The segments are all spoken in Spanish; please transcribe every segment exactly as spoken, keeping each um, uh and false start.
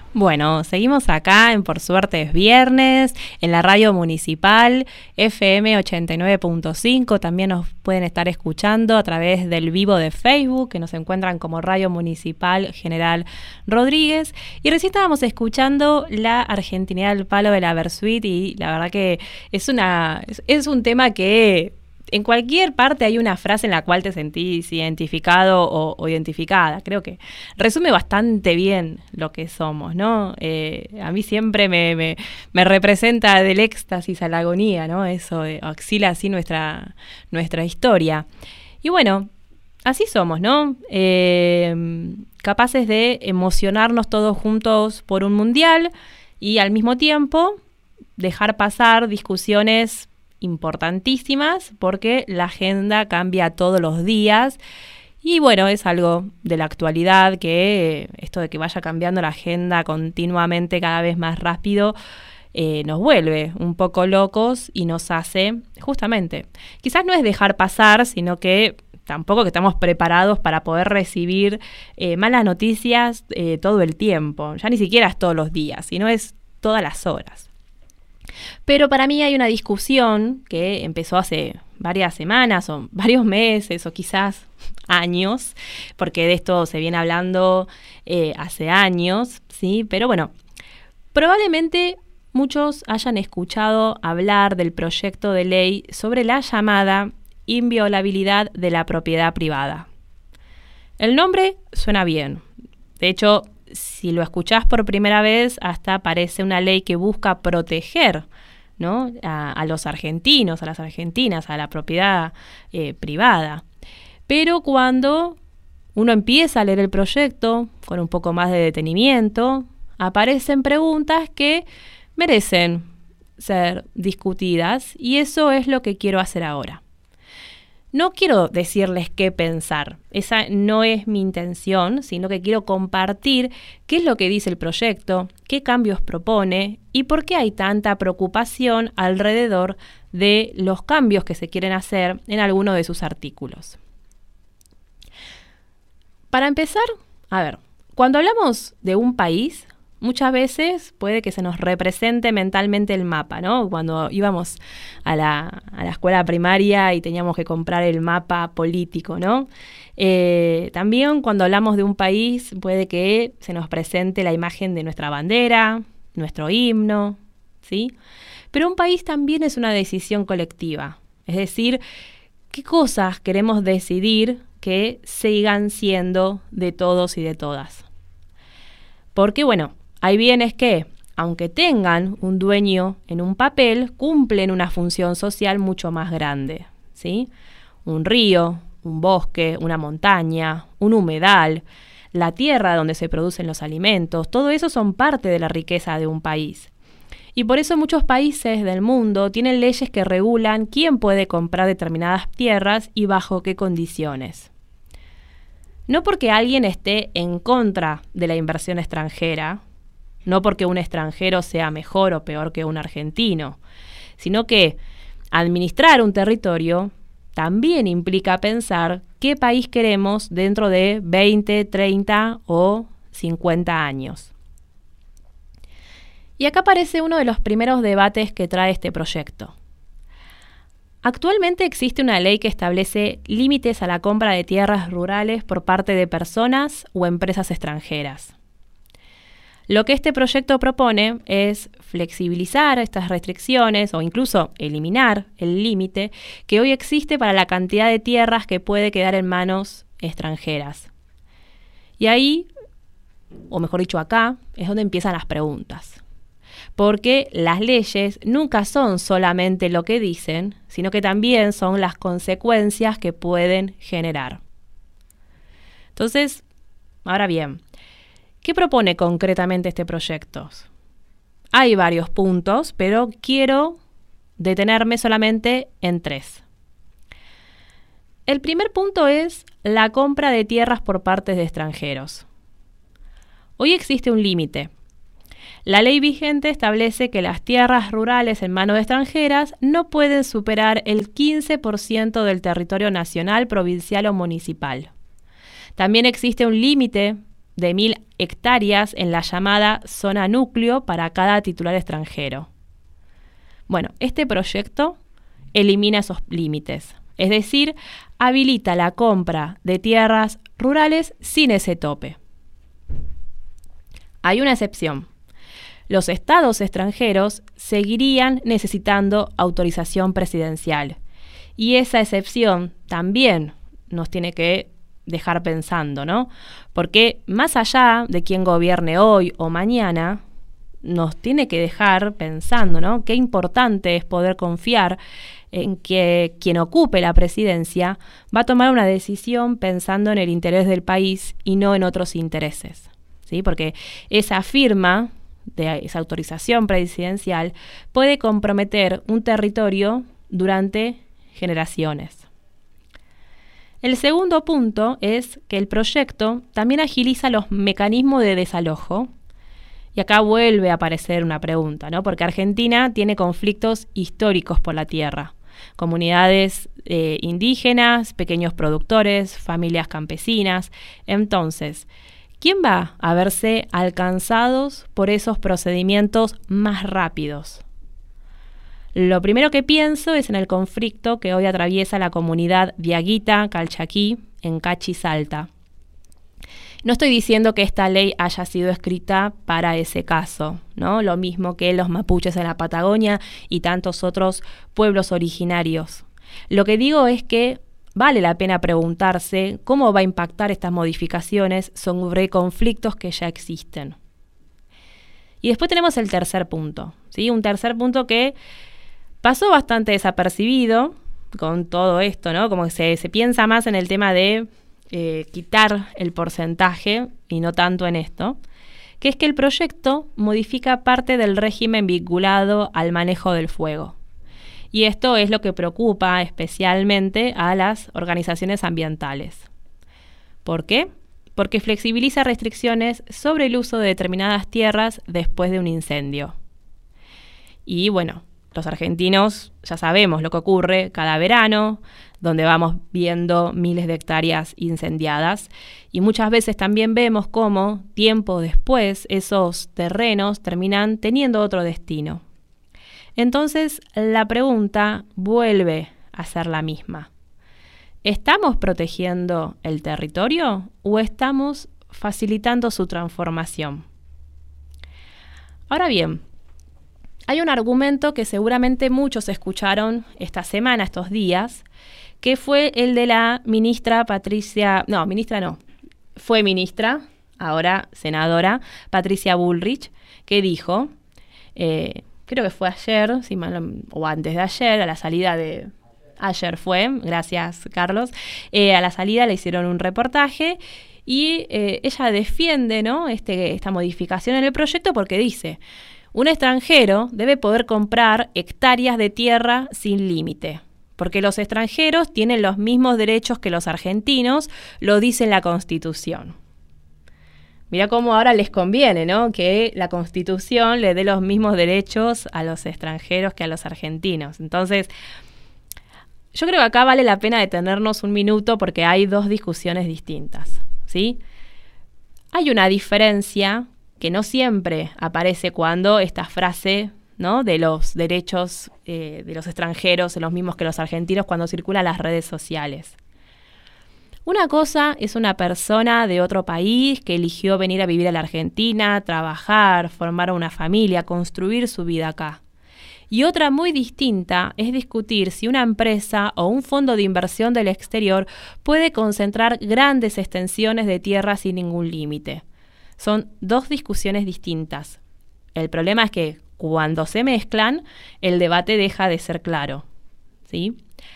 Bueno, seguimos acá en Por Suerte es Viernes, en la radio municipal F M ochenta y nueve punto cinco. También nos pueden estar escuchando a través del vivo de Facebook, que nos encuentran como Radio Municipal General Rodríguez. Y recién estábamos escuchando la Argentinidad al Palo de la Versuit, y la verdad que es, una, es, es un tema que... En cualquier parte hay una frase en la cual te sentís identificado o, o identificada. Creo que resume bastante bien lo que somos, ¿no? Eh, a mí siempre me, me, me representa del éxtasis a la agonía, ¿no? Eso eh, oscila así nuestra, nuestra historia. Y bueno, así somos, ¿no? Eh, capaces de emocionarnos todos juntos por un mundial y al mismo tiempo dejar pasar discusiones importantísimas, porque la agenda cambia todos los días y bueno, es algo de la actualidad, que eh, esto de que vaya cambiando la agenda continuamente cada vez más rápido eh, nos vuelve un poco locos y nos hace, justamente, quizás no es dejar pasar, sino que tampoco que estamos preparados para poder recibir eh, malas noticias eh, todo el tiempo, ya ni siquiera es todos los días, sino es todas las horas. Pero para mí hay una discusión que empezó hace varias semanas o varios meses o quizás años, porque de esto se viene hablando eh, hace años, ¿sí? Pero bueno, probablemente muchos hayan escuchado hablar del proyecto de ley sobre la llamada inviolabilidad de la propiedad privada. El nombre suena bien. De hecho, si lo escuchás por primera vez, hasta parece una ley que busca proteger, ¿no? a, a los argentinos, a las argentinas, a la propiedad eh, privada. Pero cuando uno empieza a leer el proyecto con un poco más de detenimiento, aparecen preguntas que merecen ser discutidas, y eso es lo que quiero hacer ahora. No quiero decirles qué pensar, esa no es mi intención, sino que quiero compartir qué es lo que dice el proyecto, qué cambios propone y por qué hay tanta preocupación alrededor de los cambios que se quieren hacer en alguno de sus artículos. Para empezar, a ver, cuando hablamos de un país, muchas veces puede que se nos represente mentalmente el mapa, ¿no? Cuando íbamos a la, a la escuela primaria y teníamos que comprar el mapa político, ¿no? Eh, también cuando hablamos de un país puede que se nos presente la imagen de nuestra bandera, nuestro himno, ¿sí? Pero un país también es una decisión colectiva, es decir, qué cosas queremos decidir que sigan siendo de todos y de todas. Porque, bueno, hay bienes que, aunque tengan un dueño en un papel, cumplen una función social mucho más grande, ¿sí? Un río, un bosque, una montaña, un humedal, la tierra donde se producen los alimentos, todo eso son parte de la riqueza de un país. Y por eso muchos países del mundo tienen leyes que regulan quién puede comprar determinadas tierras y bajo qué condiciones. No porque alguien esté en contra de la inversión extranjera, no porque un extranjero sea mejor o peor que un argentino, sino que administrar un territorio también implica pensar qué país queremos dentro de veinte, treinta o cincuenta años. Y acá aparece uno de los primeros debates que trae este proyecto. Actualmente existe una ley que establece límites a la compra de tierras rurales por parte de personas o empresas extranjeras. Lo que este proyecto propone es flexibilizar estas restricciones o incluso eliminar el límite que hoy existe para la cantidad de tierras que puede quedar en manos extranjeras. Y ahí, o mejor dicho acá, es donde empiezan las preguntas. Porque las leyes nunca son solamente lo que dicen, sino que también son las consecuencias que pueden generar. Entonces, ahora bien, ¿qué propone concretamente este proyecto? Hay varios puntos, pero quiero detenerme solamente en tres. El primer punto es la compra de tierras por parte de extranjeros. Hoy existe un límite. La ley vigente establece que las tierras rurales en manos de extranjeras no pueden superar el quince por ciento del territorio nacional, provincial o municipal. También existe un límite de mil hectáreas en la llamada zona núcleo para cada titular extranjero. Bueno, este proyecto elimina esos límites, es decir, habilita la compra de tierras rurales sin ese tope. Hay una excepción. Los estados extranjeros seguirían necesitando autorización presidencial. Y esa excepción también nos tiene que dejar pensando, ¿no? Porque más allá de quién gobierne hoy o mañana, nos tiene que dejar pensando, ¿no? Qué importante es poder confiar en que quien ocupe la presidencia va a tomar una decisión pensando en el interés del país y no en otros intereses, ¿sí? Porque esa firma de esa autorización presidencial puede comprometer un territorio durante generaciones. El segundo punto es que el proyecto también agiliza los mecanismos de desalojo. Y acá vuelve a aparecer una pregunta, ¿no? Porque Argentina tiene conflictos históricos por la tierra. Comunidades eh, indígenas, pequeños productores, familias campesinas. Entonces, ¿quién va a verse alcanzados por esos procedimientos más rápidos? Lo primero que pienso es en el conflicto que hoy atraviesa la comunidad diaguita calchaquí en Cachi, Salta. No estoy diciendo que esta ley haya sido escrita para ese caso, ¿no? Lo mismo que los mapuches en la Patagonia y tantos otros pueblos originarios. Lo que digo es que vale la pena preguntarse cómo va a impactar estas modificaciones sobre conflictos que ya existen. Y después tenemos el tercer punto, ¿sí? Un tercer punto que pasó bastante desapercibido con todo esto, ¿no? Como que se, se piensa más en el tema de Eh, quitar el porcentaje y no tanto en esto, que es que el proyecto modifica parte del régimen vinculado al manejo del fuego. Y esto es lo que preocupa especialmente a las organizaciones ambientales. ¿Por qué? Porque flexibiliza restricciones sobre el uso de determinadas tierras después de un incendio. Y bueno, los argentinos ya sabemos lo que ocurre cada verano, donde vamos viendo miles de hectáreas incendiadas y muchas veces también vemos cómo tiempo después esos terrenos terminan teniendo otro destino. Entonces la pregunta vuelve a ser la misma. ¿Estamos protegiendo el territorio o estamos facilitando su transformación? Ahora bien, hay un argumento que seguramente muchos escucharon esta semana, estos días, que fue el de la ministra Patricia, no, ministra no, fue ministra, ahora senadora, Patricia Bullrich, que dijo, eh, creo que fue ayer, si mal, o antes de ayer, a la salida de, ayer fue, gracias Carlos, eh, a la salida le hicieron un reportaje y eh, ella defiende, ¿no? este, esta modificación en el proyecto porque dice, un extranjero debe poder comprar hectáreas de tierra sin límite, porque los extranjeros tienen los mismos derechos que los argentinos, lo dice la Constitución. Mirá cómo ahora les conviene, ¿no? Que la Constitución le dé los mismos derechos a los extranjeros que a los argentinos. Entonces, yo creo que acá vale la pena detenernos un minuto porque hay dos discusiones distintas, ¿sí? Hay una diferencia que no siempre aparece cuando esta frase, ¿no? de los derechos eh, de los extranjeros son los mismos que los argentinos cuando circula en las redes sociales. Una cosa es una persona de otro país que eligió venir a vivir a la Argentina, trabajar, formar una familia, construir su vida acá. Y otra muy distinta es discutir si una empresa o un fondo de inversión del exterior puede concentrar grandes extensiones de tierra sin ningún límite. Son dos discusiones distintas. El problema es que cuando se mezclan, el debate deja de ser claro, ¿sí?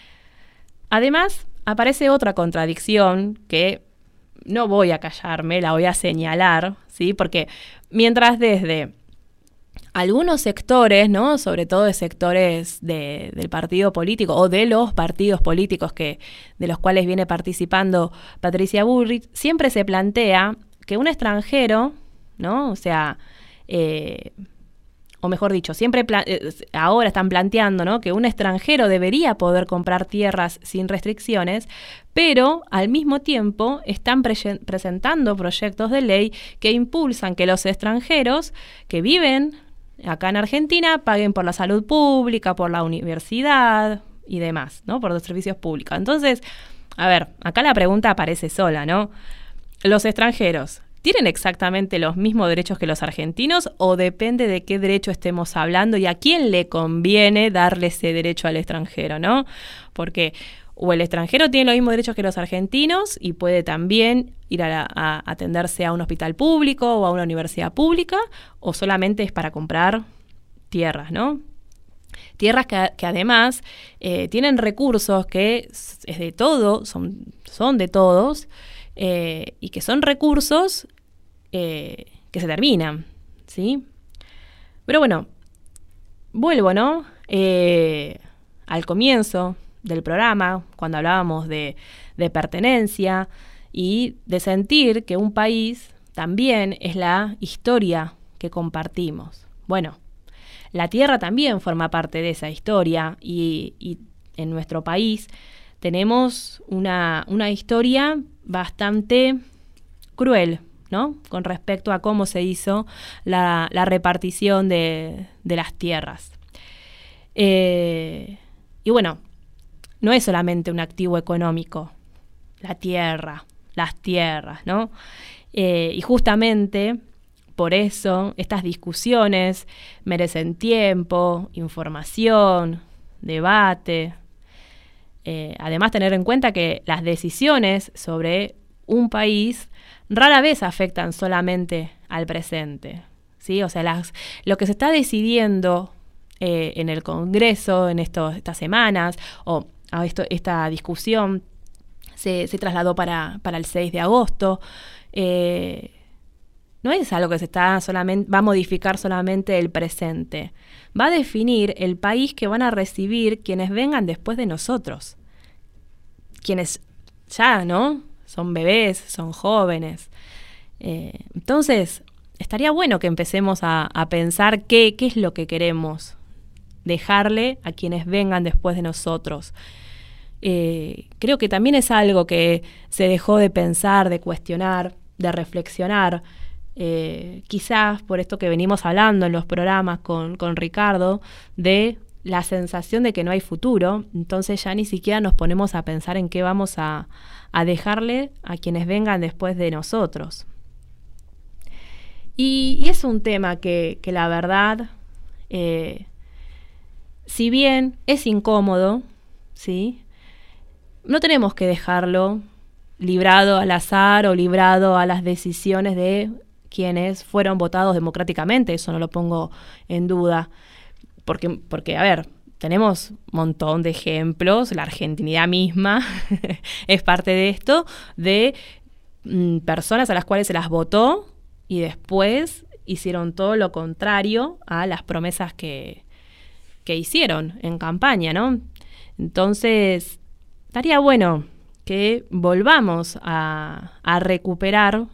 Además, aparece otra contradicción que no voy a callarme, la voy a señalar, ¿sí? Porque mientras desde algunos sectores, ¿no? Sobre todo de sectores de, del partido político o de los partidos políticos que, de los cuales viene participando Patricia Bullrich, siempre se plantea que un extranjero, ¿no? O sea, eh, o mejor dicho, siempre ahora están planteando, ¿no?, que un extranjero debería poder comprar tierras sin restricciones, pero al mismo tiempo están pre- presentando proyectos de ley que impulsan que los extranjeros que viven acá en Argentina paguen por la salud pública, por la universidad y demás, ¿no?, por los servicios públicos. Entonces, a ver, acá la pregunta aparece sola, ¿no? Los extranjeros, ¿tienen exactamente los mismos derechos que los argentinos o depende de qué derecho estemos hablando y a quién le conviene darle ese derecho al extranjero, ¿no? Porque o el extranjero tiene los mismos derechos que los argentinos y puede también ir a, la, a atenderse a un hospital público o a una universidad pública, o solamente es para comprar tierras, ¿no? Tierras que, que además eh, tienen recursos que es de todo, son, son de todos, eh, y que son recursos eh, que se terminan, ¿sí? Pero bueno, vuelvo, ¿no? Eh, al comienzo del programa, cuando hablábamos de, de pertenencia y de sentir que un país también es la historia que compartimos. Bueno, la tierra también forma parte de esa historia y, y en nuestro país tenemos una, una historia bastante cruel, ¿no?, con respecto a cómo se hizo la, la repartición de, de las tierras. Eh, y bueno, no es solamente un activo económico, la tierra, las tierras, ¿no? Eh, y justamente por eso estas discusiones merecen tiempo, información, debate. Eh, además, tener en cuenta que las decisiones sobre un país rara vez afectan solamente al presente, ¿sí? O sea, las, lo que se está decidiendo eh, en el Congreso en estos, estas semanas, o a esto, esta discusión se, se trasladó para, para el seis de agosto, eh, no es algo que se está solamente, va a modificar solamente el presente, va a definir el país que van a recibir quienes vengan después de nosotros, quienes ya, ¿no?, son bebés, son jóvenes. Eh, entonces, estaría bueno que empecemos a, a pensar qué, qué es lo que queremos dejarle a quienes vengan después de nosotros. Eh, creo que también es algo que se dejó de pensar, de cuestionar, de reflexionar. Eh, quizás por esto que venimos hablando en los programas con, con Ricardo, de la sensación de que no hay futuro, entonces ya ni siquiera nos ponemos a pensar en qué vamos a, a dejarle a quienes vengan después de nosotros. Y, y es un tema que, que la verdad, eh, si bien es incómodo, ¿sí?, no tenemos que dejarlo librado al azar o librado a las decisiones de quienes fueron votados democráticamente, eso no lo pongo en duda, porque, porque a ver, tenemos un montón de ejemplos, la argentinidad misma es parte de esto, de mm, personas a las cuales se las votó y después hicieron todo lo contrario a las promesas que, que hicieron en campaña, ¿no? Entonces, estaría bueno que volvamos a, a recuperar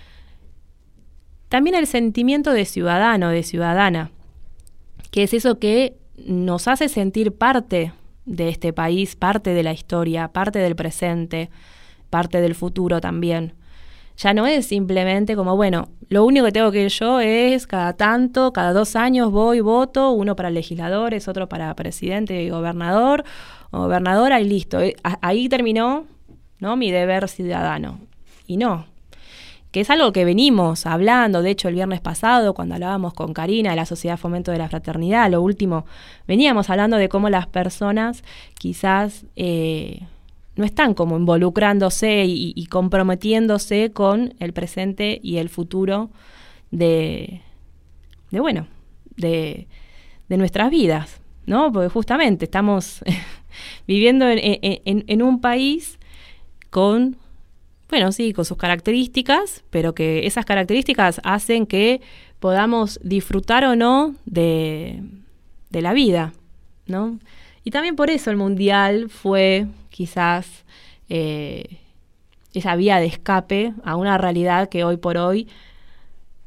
también el sentimiento de ciudadano, de ciudadana, que es eso que nos hace sentir parte de este país, parte de la historia, parte del presente, parte del futuro también. Ya no es simplemente como, bueno, lo único que tengo que ir yo es cada tanto, cada dos años voy, voto, uno para legisladores, otro para presidente y gobernador, o gobernadora y listo. Ahí terminó, ¿no?, mi deber ciudadano. Y no, que es algo que venimos hablando, de hecho el viernes pasado cuando hablábamos con Karina de la Sociedad Fomento de la Fraternidad, lo último, veníamos hablando de cómo las personas quizás eh, no están como involucrándose y, y comprometiéndose con el presente y el futuro de, de bueno, de, de nuestras vidas, ¿no? Porque justamente estamos viviendo en, en, en un país con, bueno, sí, con sus características, pero que esas características hacen que podamos disfrutar o no de, de la vida, ¿no? Y también por eso el Mundial fue quizás eh, esa vía de escape a una realidad que hoy por hoy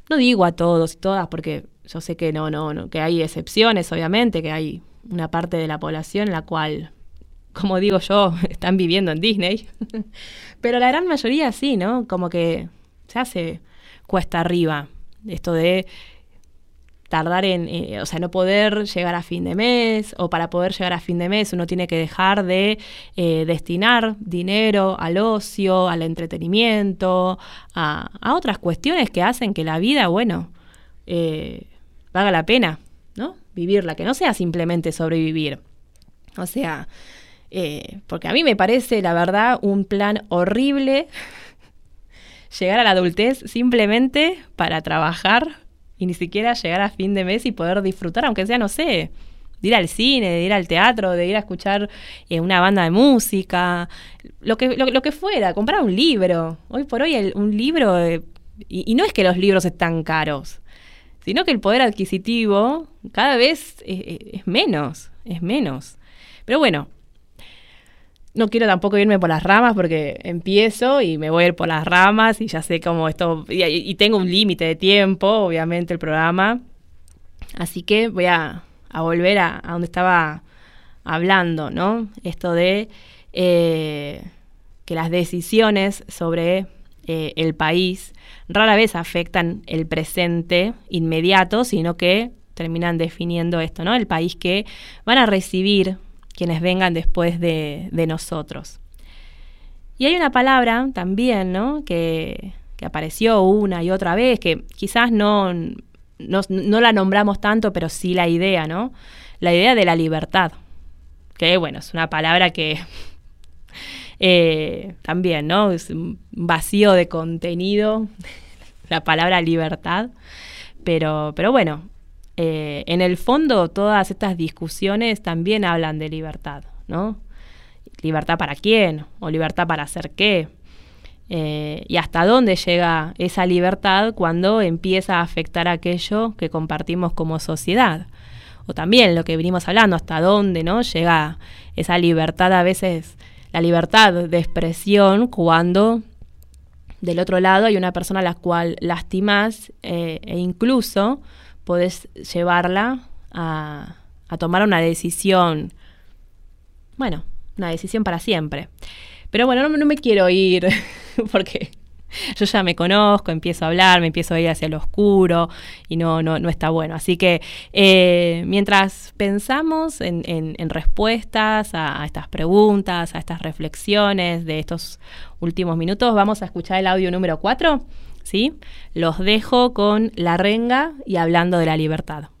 no digo a todos y todas, porque yo sé que no, no, no, que hay excepciones, obviamente, que hay una parte de la población en la cual, como digo yo, están viviendo en Disney. Pero la gran mayoría sí, ¿no? Como que se hace cuesta arriba esto de tardar en, eh, o sea, no poder llegar a fin de mes, o para poder llegar a fin de mes uno tiene que dejar de eh, destinar dinero al ocio, al entretenimiento, a, a otras cuestiones que hacen que la vida, bueno, eh, valga la pena, ¿no? Vivirla, que no sea simplemente sobrevivir. O sea, eh, porque a mí me parece, la verdad, un plan horrible llegar a la adultez simplemente para trabajar y ni siquiera llegar a fin de mes y poder disfrutar, aunque sea, no sé, de ir al cine, de ir al teatro, de ir a escuchar eh, una banda de música, lo que, lo, lo que fuera, comprar un libro. Hoy por hoy el, un libro, eh, y, y no es que los libros están caros, sino que el poder adquisitivo cada vez es, es menos, es menos. Pero bueno, no quiero tampoco irme por las ramas porque empiezo y me voy a ir por las ramas y ya sé cómo esto, y, y tengo un límite de tiempo, obviamente, el programa. Así que voy a, a volver a, a donde estaba hablando, ¿no? Esto de eh, que las decisiones sobre eh, el país rara vez afectan el presente inmediato, sino que terminan definiendo esto, ¿no? El país que van a recibir quienes vengan después de, de nosotros. Y hay una palabra también, ¿no? que, que apareció una y otra vez, que quizás no, no, no la nombramos tanto, pero sí la idea, ¿no? La idea de la libertad. Que, bueno, es una palabra que eh, también, ¿no? Es un vacío de contenido, la palabra libertad. Pero, pero bueno, Eh, en el fondo, todas estas discusiones también hablan de libertad, ¿no? ¿Libertad para quién? ¿O libertad para hacer qué? Eh, ¿Y hasta dónde llega esa libertad cuando empieza a afectar aquello que compartimos como sociedad? O también lo que venimos hablando, hasta dónde, ¿no? Llega esa libertad, a veces, la libertad de expresión, cuando del otro lado hay una persona a la cual lastimás eh, e incluso podés llevarla a, a tomar una decisión, bueno, una decisión para siempre. Pero bueno, no, no me quiero ir porque yo ya me conozco, empiezo a hablar, me empiezo a ir hacia lo oscuro y no, no, no está bueno. Así que eh, mientras pensamos en, en, en respuestas a, a estas preguntas, a estas reflexiones de estos últimos minutos, vamos a escuchar el audio número cuatro. ¿Sí? Los dejo con La Renga y hablando de la libertad.